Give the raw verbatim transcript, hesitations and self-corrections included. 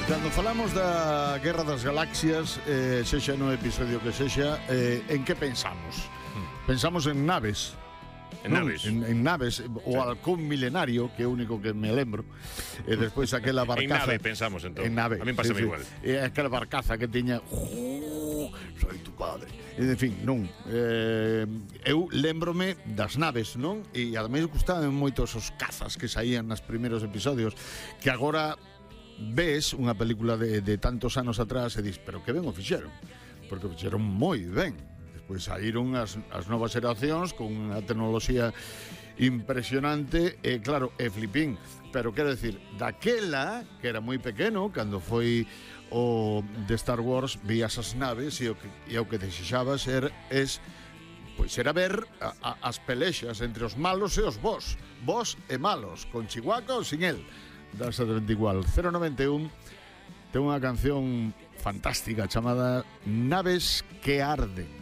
Cando falamos da Guerra das Galaxias, eh, sexa no episodio que sexa, eh, en que pensamos? Hmm. Pensamos en naves. En non? naves. En, en naves, o sí. Halcón Milenario, que é o único que me lembro. E despois aquela barcaza. En nave pensamos, entón. En nave. A mí pasa sí, igual. E aquela barcaza que tiña... Oh, soy tu padre. En fin, non. Eh, eu lembrome das naves, non? E ademais gustaban moito os cazas que saían nos primeiros episodios, que agora ves unha película de, de tantos anos atrás e dis, pero que ben o fixeron, porque o fixeron moi ben. Despois saíron as, as novas xeracións con unha tecnoloxía impresionante e claro, é flipín, pero quero decir, daquela que era moi pequeno, cando foi o de Star Wars, vías as naves e o que, e o que desexabas er, es pois era ver a, a, as pelexas entre os malos e os bos, bos e malos, con Chihuahua ou sin el. Da exactamente igual. cero noventa e un ten unha canción fantástica chamada Naves que arden.